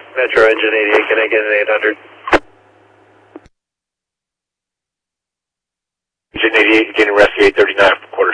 Metro engine 88, can I get an 800? Engine 88, getting rescue 839 for quarter